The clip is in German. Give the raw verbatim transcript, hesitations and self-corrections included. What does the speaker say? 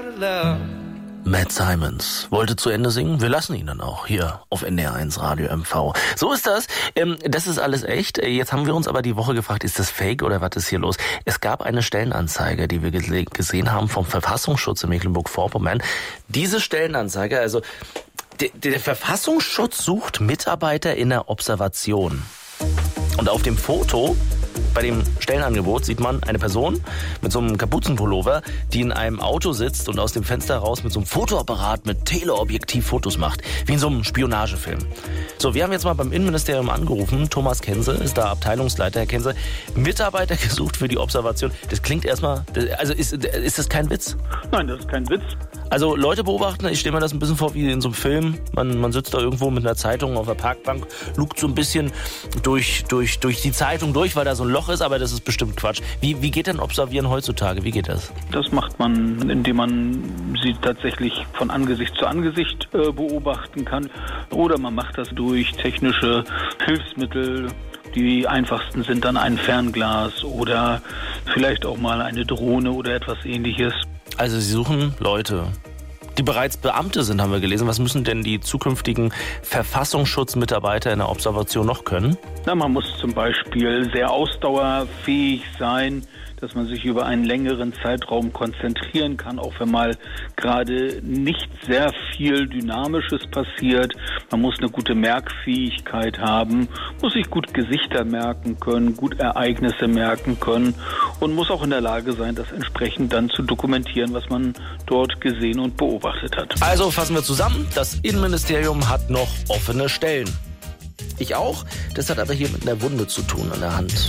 Matt Simons wollte zu Ende singen. Wir lassen ihn dann auch hier auf N D R eins Radio M V. So ist das. Ähm, das ist alles echt. Jetzt haben wir uns aber die Woche gefragt, ist das fake oder was ist hier los? Es gab eine Stellenanzeige, die wir gese- gesehen haben vom Verfassungsschutz in Mecklenburg-Vorpommern. Diese Stellenanzeige, also der, der Verfassungsschutz sucht Mitarbeiter in der Observation. Und auf dem Foto bei dem Stellenangebot sieht man eine Person mit so einem Kapuzenpullover, die in einem Auto sitzt und aus dem Fenster raus mit so einem Fotoapparat mit Teleobjektiv Fotos macht. Wie in so einem Spionagefilm. So, wir haben jetzt mal beim Innenministerium angerufen. Thomas Kense ist da Abteilungsleiter. Herr Kense, Mitarbeiter gesucht für die Observation. Das klingt erstmal, also ist, ist das kein Witz? Nein, das ist kein Witz. Also Leute beobachten, ich stelle mir das ein bisschen vor wie in so einem Film. Man, man sitzt da irgendwo mit einer Zeitung auf der Parkbank, lugt so ein bisschen durch, durch, durch die Zeitung durch, weil da so ein Loch ist, aber das ist bestimmt Quatsch. Wie, wie geht denn Observieren heutzutage? Wie geht das? Das macht man, indem man sie tatsächlich von Angesicht zu Angesicht äh, beobachten kann. Oder man macht das durch technische Hilfsmittel. Die einfachsten sind dann ein Fernglas oder vielleicht auch mal eine Drohne oder etwas Ähnliches. Also Sie suchen Leute, die bereits Beamte sind, haben wir gelesen. Was müssen denn die zukünftigen Verfassungsschutzmitarbeiter in der Observation noch können? Na, man muss zum Beispiel sehr ausdauerfähig sein, dass man sich über einen längeren Zeitraum konzentrieren kann, auch wenn mal gerade nicht sehr viel Dynamisches passiert. Man muss eine gute Merkfähigkeit haben, muss sich gut Gesichter merken können, gut Ereignisse merken können und muss auch in der Lage sein, das entsprechend dann zu dokumentieren, was man dort gesehen und beobachtet hat. Also fassen wir zusammen, das Innenministerium hat noch offene Stellen. Ich auch, das hat aber hier mit einer Wunde zu tun an der Hand.